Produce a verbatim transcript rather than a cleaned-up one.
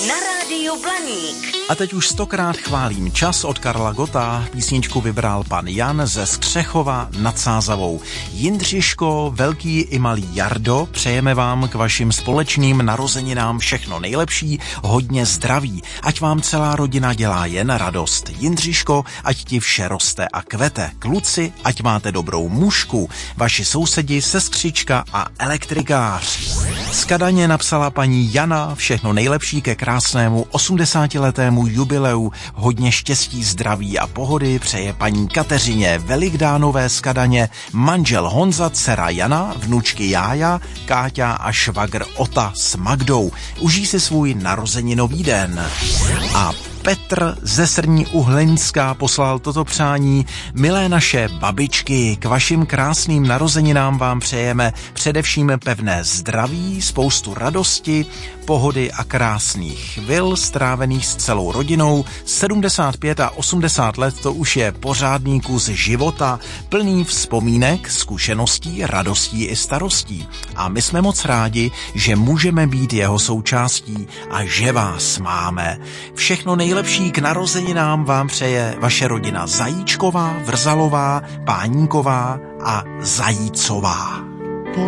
na rádiu Blaník. A teď už stokrát chválím Čas od Karla Gotta. Písničku vybral pan Jan ze Střechova nad Sázavou. Jindřiško, velký i malý Jardo, přejeme vám k vašim společným narozeninám všechno nejlepší, hodně zdraví. Ať vám celá rodina dělá jen radost. Jindřiško, ať ti vše roste a kvete. Kluci, ať máte dobrou mužku. Vaši sousedi, sestřička a elektrikář. Z Kadaně napsala paní Jana všechno nejlepší ke krásnému osmdesátiletému jubileu. Hodně štěstí, zdraví a pohody přeje paní Kateřině Velikdánové z Kadaně, manžel Honza, dcera Jana, vnučky Jája, Káťa a švagr Ota s Magdou. Užij si svůj narozeninový den. A Petr ze Srní u Hlinská poslal toto přání. Milé naše babičky, k vašim krásným narozeninám vám přejeme především pevné zdraví, spoustu radosti, pohody a krásných chvil strávených s celou rodinou. sedmdesát pět a osmdesát let to už je pořádný kus života, plný vzpomínek, zkušeností, radostí i starostí. A my jsme moc rádi, že můžeme být jeho součástí a že vás máme. Všechno nejlepší k narozeninám vám přeje vaše rodina Zajíčková, Vrzalová, Páníková a Zajícová.